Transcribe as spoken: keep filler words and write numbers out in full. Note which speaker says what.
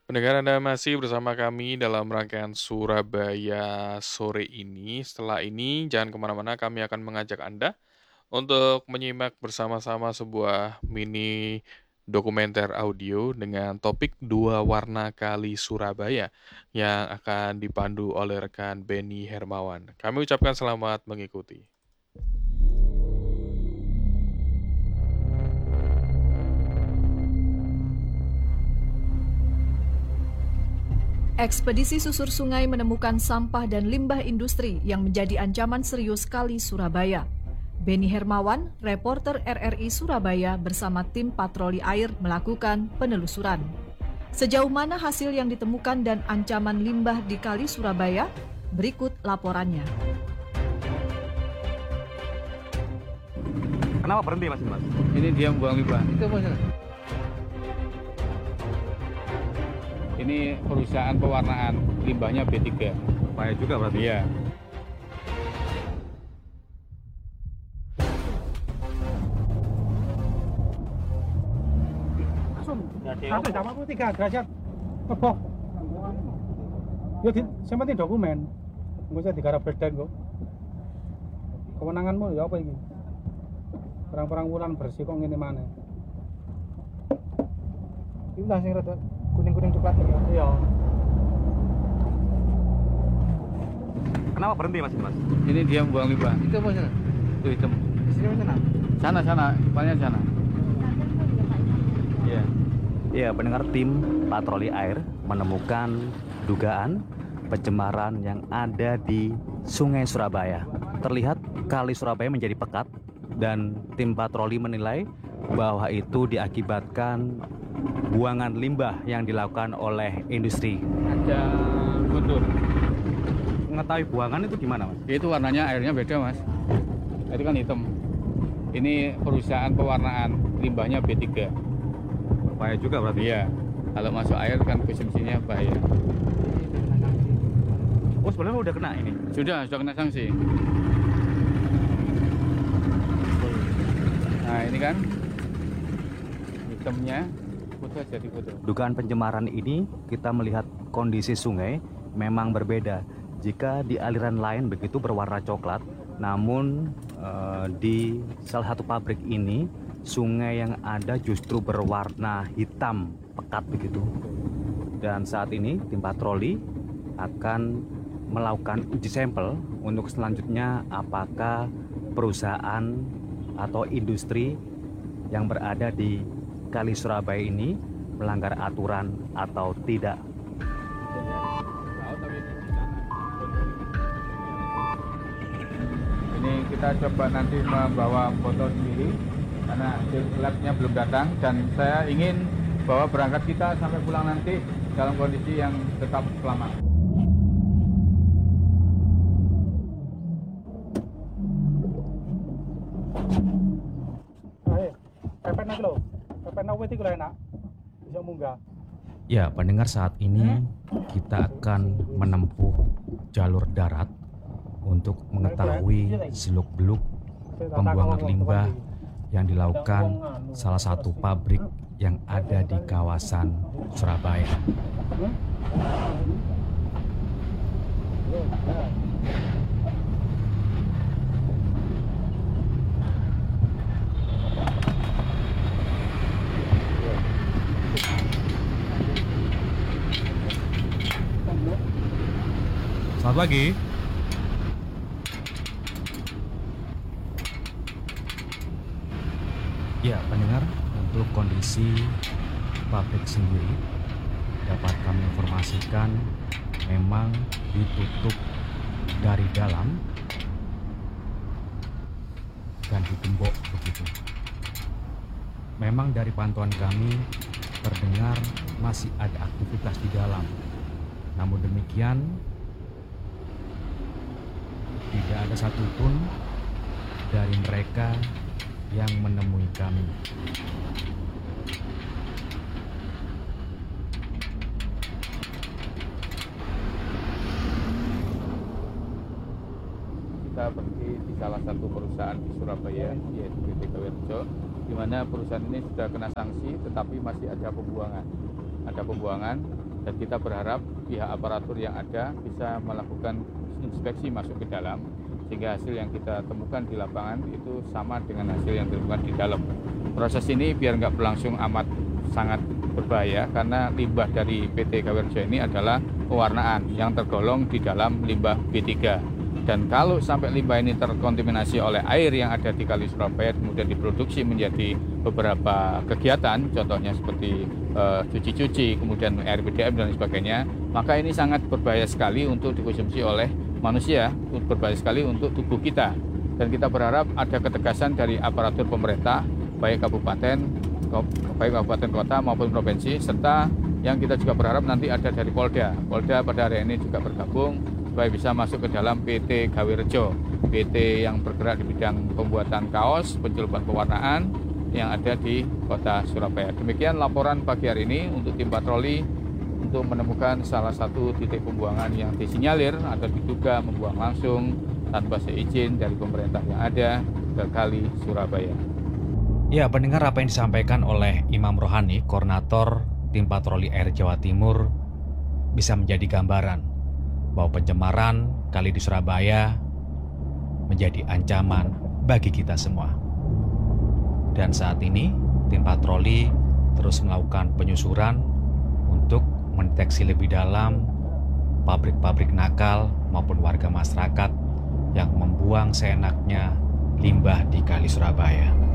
Speaker 1: Pendengar Anda masih bersama kami dalam rangkaian Surabaya sore ini. Setelah ini jangan kemana-mana, kami akan mengajak Anda untuk menyimak bersama-sama sebuah mini dokumenter audio dengan topik Dua Warna Kali Surabaya yang akan dipandu oleh rekan Benny Hermawan. Kami ucapkan selamat mengikuti.
Speaker 2: Ekspedisi susur sungai menemukan sampah dan limbah industri yang menjadi ancaman serius kali Surabaya. Benny Hermawan, reporter R R I Surabaya bersama tim patroli air melakukan penelusuran. Sejauh mana hasil yang ditemukan dan ancaman limbah di kali Surabaya? Berikut laporannya.
Speaker 3: Kenapa berhenti mas? Mas?
Speaker 4: Ini dia membuang limbah. Itu apa sih? Ini perusahaan pewarnaan limbahnya B tiga.
Speaker 3: Bahaya juga berarti.
Speaker 4: Iya.
Speaker 5: Satu sama aku tiga derajat keboh. Yo, yang penting dokumen. Gue saya digarap berdan kok. Kewenanganmu ya apa ini? Perang-perang wulan bersih kok ngene mana? Ini lah sing rada kuning-kuning coklat ya. Iya.
Speaker 3: Kenapa berhenti mas? Mas?
Speaker 4: Ini dia membuang limbah. Itu apa sih? Itu hitam.
Speaker 5: Di sini mana?
Speaker 4: Sana sana, depannya sana. Iya.
Speaker 3: Iya, pendengar tim patroli air menemukan dugaan pencemaran yang ada di Sungai Surabaya. Terlihat kali Surabaya menjadi pekat dan tim patroli menilai bahwa itu diakibatkan buangan limbah yang dilakukan oleh industri.
Speaker 4: Ada guntur.
Speaker 3: Mengetahui buangan itu gimana mas?
Speaker 4: Itu warnanya airnya beda mas. Itu kan hitam. Ini perusahaan pewarnaan limbahnya B tiga.
Speaker 3: Bahaya juga berarti.
Speaker 4: Iya. Kalau masuk air kan konsumsinya bahaya.
Speaker 3: Oh sebenarnya udah kena ini?
Speaker 4: Sudah, sudah kena sanksi. Nah ini kan hitamnya, foto aja di foto.
Speaker 3: Dugaan pencemaran ini kita melihat kondisi sungai memang berbeda. Jika di aliran lain begitu berwarna coklat, namun eh, di salah satu pabrik ini sungai yang ada justru berwarna hitam pekat begitu. Dan saat ini tim patroli akan melakukan uji sampel untuk selanjutnya apakah perusahaan atau industri yang berada di Kali Surabaya ini melanggar aturan atau tidak.
Speaker 4: Ini kita coba nanti membawa foto sendiri karena hasil labnya belum datang dan saya ingin bahwa berangkat kita sampai pulang nanti dalam kondisi yang tetap selamat.
Speaker 5: Ayo, pepet nak lo. Pepet nak wet iku lho enak. Bisa munggah.
Speaker 3: Ya, pendengar, saat ini kita akan menempuh jalur darat untuk mengetahui seluk-beluk pembuangan limbah yang dilakukan salah satu pabrik yang ada di kawasan Surabaya. Selamat pagi. Ya, pendengar, untuk kondisi pabrik sendiri dapat kami informasikan memang ditutup dari dalam dan digembok begitu. Memang dari pantauan kami terdengar masih ada aktivitas di dalam. Namun demikian tidak ada satupun dari mereka yang menemui kami.
Speaker 4: Kita pergi di salah satu perusahaan di Surabaya, yaitu B T K Werjo, di mana perusahaan ini sudah kena sanksi, tetapi masih ada pembuangan. Ada pembuangan Dan kita berharap pihak aparatur yang ada bisa melakukan inspeksi masuk ke dalam, sehingga hasil yang kita temukan di lapangan itu sama dengan hasil yang ditemukan di dalam. Proses ini biar nggak berlangsung amat sangat berbahaya, karena limbah dari P T K W Rejo ini adalah pewarnaan yang tergolong di dalam limbah B tiga. Dan kalau sampai limbah ini terkontaminasi oleh air yang ada di Kali Surabaya, kemudian diproduksi menjadi beberapa kegiatan, contohnya seperti uh, cuci-cuci, kemudian R B D M dan sebagainya, maka ini sangat berbahaya sekali untuk dikonsumsi oleh manusia, berbahaya sekali untuk tubuh kita. Dan kita berharap ada ketegasan dari aparatur pemerintah, baik kabupaten, baik kabupaten kota maupun provinsi, serta yang kita juga berharap nanti ada dari Polda. Polda pada hari ini juga bergabung supaya bisa masuk ke dalam P T K W Rejo, P T yang bergerak di bidang pembuatan kaos, pencelupan pewarnaan yang ada di kota Surabaya. Demikian laporan pagi hari ini untuk tim patroli untuk menemukan salah satu titik pembuangan yang disinyalir atau diduga membuang langsung tanpa seizin dari pemerintah yang ada ke Kali Surabaya.
Speaker 3: Ya, pendengar, apa yang disampaikan oleh Imam Rohani, Koordinator Tim Patroli Air Jawa Timur, bisa menjadi gambaran bahwa pencemaran kali di Surabaya menjadi ancaman bagi kita semua. Dan saat ini tim patroli terus melakukan penyusuran untuk mendeteksi lebih dalam pabrik-pabrik nakal maupun warga masyarakat yang membuang seenaknya limbah di Kali Surabaya.